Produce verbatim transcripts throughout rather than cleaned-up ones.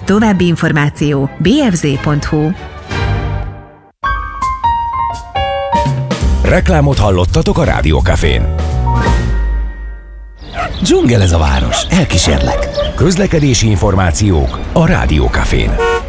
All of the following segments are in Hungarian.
További információ bé ef zé pont hú. Reklámot hallottatok a Rádiókafén. Dzsungel ez a város, elkísérlek. Közlekedési információk a Rádiókafén.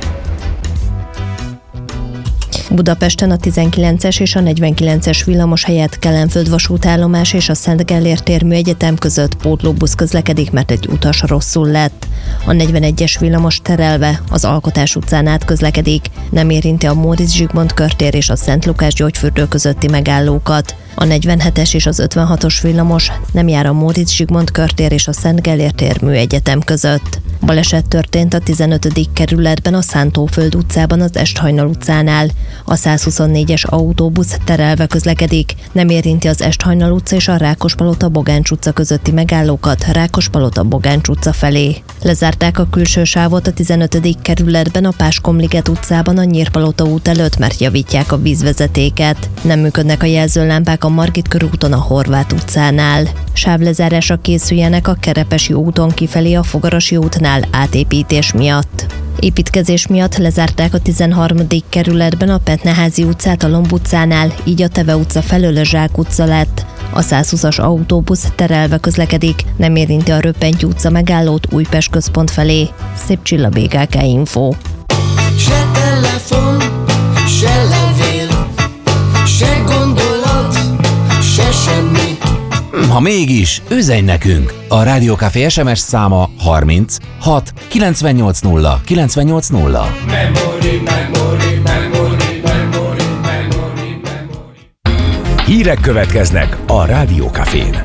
Budapesten a tizenkilences és a negyvenkilences villamos helyett Kelenföld vasútállomás és a Szent Gellért tér Egyetem között pótlóbusz közlekedik, mert egy utas rosszul lett. A negyvenegyes villamos terelve az Alkotás utcán át közlekedik, nem érinti a Móricz Zsigmond körtér és a Szent Lukás gyógyfürdő közötti megállókat. A negyvenhetes és az ötvenhatos villamos nem jár a Móricz Zsigmond körtér és a Szent Gellért tér Egyetem között. Baleset történt a tizenötödik kerületben a Szántóföld utcában az Esthajnal utcánál. A százhuszonnégyes autóbusz terelve közlekedik, nem érinti az Esthajnal utca és a Rákospalota-Bogáncs utca közötti megállókat Rákospalota-Bogáncs utca felé. Lezárták a külső sávot a tizenötödik kerületben a Páskomliget utcában a Nyírpalota út előtt, mert javítják a vízvezetéket. Nem működnek a jelzőlámpák a Margit körúton a Horváth utcánál. Sávlezárásra készüljenek a Kerepesi úton kifelé a Fogarasi útnál átépítés miatt. Építkezés miatt lezárták a tizenharmadik kerületben a Petneházi utcát a Lomb utcánál, így a Teve utca felől a Zsák utca lett. A százhúszas autóbusz terelve közlekedik, nem érinti a Röppenty utca megállót Újpest központ felé. Szép Csilla, bé ká ká Info. Se telefon, se levél, se gondolat, se semmi. Ha mégis, üzenj nekünk! A Rádiókafé es em es száma harminc hat kilencvennyolc nulla kilencvennyolc nulla. Memory, memory, memory, memory, memory, memory. Hírek következnek a Rádiókafén.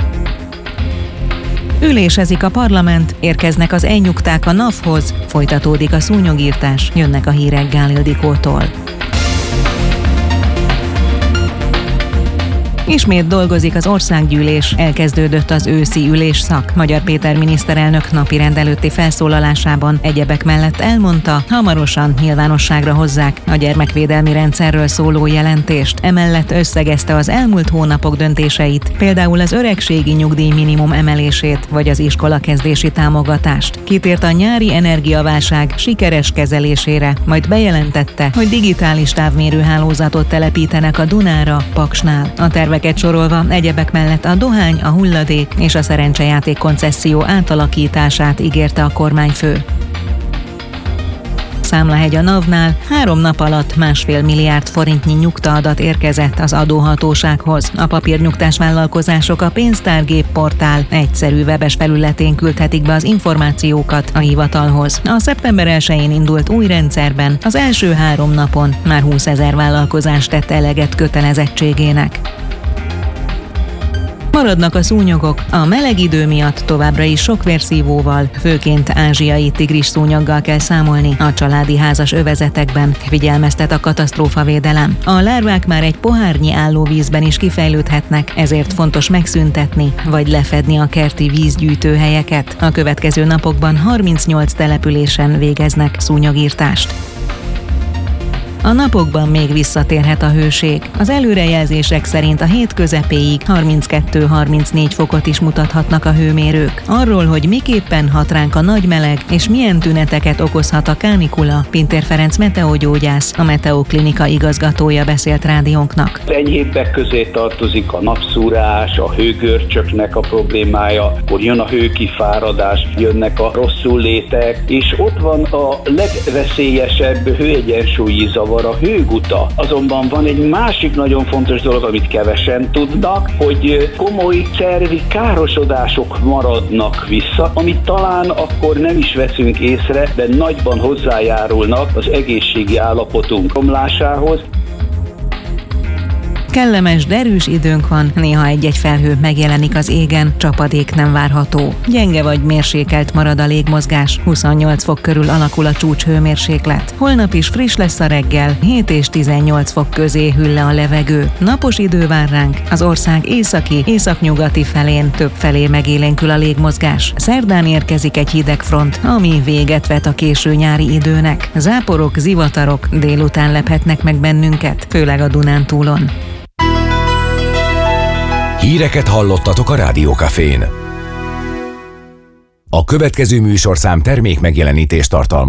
Ülésezik a parlament, érkeznek az elnyugták a NAV-hoz, folytatódik a szúnyogírtás, jönnek a hírek Gál Ildikótól. Ismét dolgozik az országgyűlés, elkezdődött az őszi ülésszak. Magyar Péter miniszterelnök napirend előtti felszólalásában egyebek mellett elmondta, hamarosan nyilvánosságra hozzák a gyermekvédelmi rendszerről szóló jelentést. Emellett összegezte az elmúlt hónapok döntéseit, például az öregségi nyugdíj minimum emelését, vagy az iskolakezdési támogatást. Kitért a nyári energiaválság sikeres kezelésére, majd bejelentette, hogy digitális távmérőhálózatot telepítenek a Dunára, Paksnál. A terveket sorolva egyebek mellett a dohány, a hulladék és a szerencsejáték koncesszió átalakítását ígérte a kormányfő. Számlahegy a NAV-nál, három nap alatt másfél milliárd forintnyi nyugtaadat érkezett az adóhatósághoz. A papírnyugtás vállalkozások a pénztárgép portál egyszerű webes felületén küldhetik be az információkat a hivatalhoz. A szeptember elsején indult új rendszerben az első három napon már húszezer vállalkozás tett eleget kötelezettségének. Maradnak a szúnyogok, a meleg idő miatt továbbra is sok vérszívóval, főként ázsiai tigris szúnyoggal kell számolni a családi házas övezetekben, figyelmeztet a katasztrófavédelem. A lárvák már egy pohárnyi állóvízben is kifejlődhetnek, ezért fontos megszüntetni vagy lefedni a kerti vízgyűjtőhelyeket. A következő napokban harmincnyolc településen végeznek szúnyogírtást. A napokban még visszatérhet a hőség. Az előrejelzések szerint a hét közepéig harminckettő-harmincnégy fokot is mutathatnak a hőmérők. Arról, hogy miképpen hat ránk a nagy meleg, és milyen tüneteket okozhat a kánikula, Pintér Ferenc meteogyógyász, a Meteoklinika igazgatója beszélt rádiónknak. Enyhébbek közé tartozik a napszúrás, a hőgörcsöknek a problémája, akkor jön a hőkifáradás, jönnek a rosszul létek, és ott van a legveszélyesebb hőegyensúlyi zavar, a hőguta. Azonban van egy másik nagyon fontos dolog, amit kevesen tudnak, hogy komoly szervi károsodások maradnak vissza, amit talán akkor nem is veszünk észre, de nagyban hozzájárulnak az egészségi állapotunk romlásához. Kellemes, derűs időnk van, néha egy-egy felhő megjelenik az égen, csapadék nem várható. Gyenge vagy mérsékelt marad a légmozgás, huszonnyolc fok körül alakul a csúcshőmérséklet. Holnap is friss lesz a reggel, hét és tizennyolc fok közé hűl le a levegő. Napos idő vár ránk, az ország északi, északnyugati felén több felé megélénkül a légmozgás. Szerdán érkezik egy hideg front, ami véget vet a késő nyári időnek. Záporok, zivatarok délután lephetnek meg bennünket, főleg a Dunántúlon. Híreket hallottatok a Rádiókafén. A következő műsorszám termék megjelenítést tartalmaz.